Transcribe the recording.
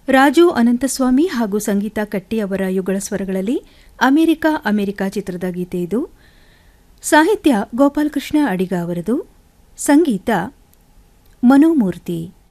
ರಾಜು ಅನಂತಸ್ವಾಮಿ ಹಾಗೂ ಸಂಗೀತಾ ಕಟ್ಟಿ ಅವರ ಯುಗಳ ಸ್ವರಗಳಲ್ಲಿ ಅಮೆರಿಕಾ ಅಮೆರಿಕಾ ಚಿತ್ರದ ಗೀತೆ ಇದು. ಸಾಹಿತ್ಯ ಗೋಪಾಲಕೃಷ್ಣ ಅಡಿಗ ಅವರದು, ಸಂಗೀತ ಮನೋಮೂರ್ತಿ.